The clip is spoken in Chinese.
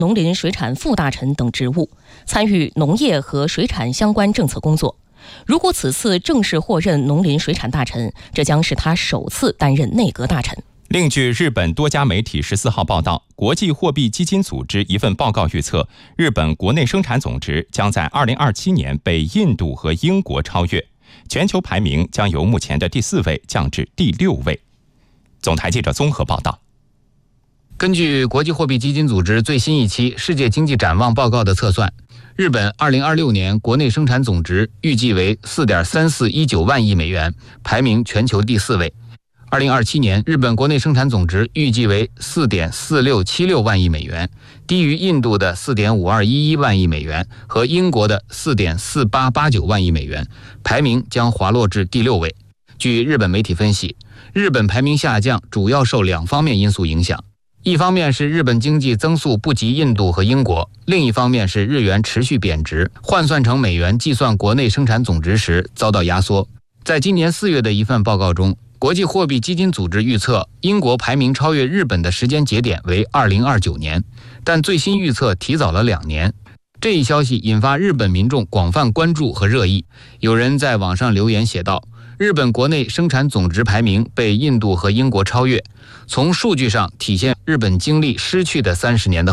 农林水产副大臣等职务，参与农业和水产相关政策工作。如果此次正式获任农林水产大臣，这将是他首次担任内阁大臣。 另据日本多家媒体14号报道，国际货币基金组织一份报告预测，日本国内生产总值将在2027年被印度和英国超越，全球排名将由目前的第4位降至第6位。总台记者综合报道。 根据国际货币基金组织最新一期世界经济展望报告的测算，日本2026年国内生产总值预计为 4.3419 万亿美元，排名全球第4位。2027年日本国内生产总值预计为 4.4676 万亿美元，低于印度的 4.5211 万亿美元和英国的 4.4889 万亿美元，排名将滑落至第6位。据日本媒体分析，日本排名下降主要受2方面因素影响。一方面是日本经济增速不及印度和英国，另一方面是日元持续贬值，换算成美元计算国内生产总值时遭到压缩。在今年4月的一份报告中，国际货币基金组织预测英国排名超越日本的时间节点为2029年，但最新预测提早了2年。这一消息引发日本民众广泛关注和热议，有人在网上留言写道：日本国内生产总值排名被印度和英国超越，从数据上体现日本经历失去的30年的